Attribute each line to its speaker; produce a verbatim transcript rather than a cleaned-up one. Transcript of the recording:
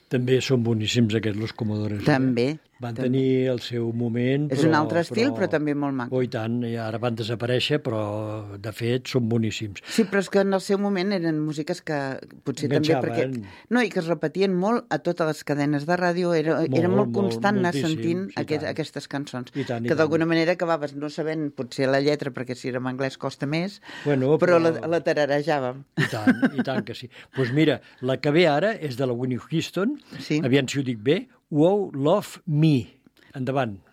Speaker 1: També són boníssims aquests, los Comodores.
Speaker 2: També.
Speaker 1: Eh? Van
Speaker 2: també.
Speaker 1: tenir el seu moment,
Speaker 2: És
Speaker 1: però...
Speaker 2: un altre estil, però, però també molt maco.
Speaker 1: Oh, i tant, i ara van desaparèixer, però de fet són boníssims.
Speaker 2: Sí, però és que en el seu moment eren músiques que potser
Speaker 1: Enganxaven.
Speaker 2: també perquè... No, i que es repetien molt a totes les cadenes de ràdio, era,
Speaker 1: Molt,
Speaker 2: era molt,
Speaker 1: molt,
Speaker 2: constant anar
Speaker 1: moltíssim,
Speaker 2: sentint
Speaker 1: sí,
Speaker 2: aquest,
Speaker 1: tant.
Speaker 2: aquestes cançons,
Speaker 1: I tant, i
Speaker 2: que d'alguna
Speaker 1: tant.
Speaker 2: manera acabaves no sabent potser la lletra, perquè si era en anglès costa més,
Speaker 1: Bueno,
Speaker 2: però,
Speaker 1: però-
Speaker 2: la, la tararejàvem.
Speaker 1: I tant, i tant que sí. Doncs pues mira, la que ve ara és de la Whitney Houston,
Speaker 2: Sí.
Speaker 1: aviam si ho dic bé, Wow, Love Me. Endavant.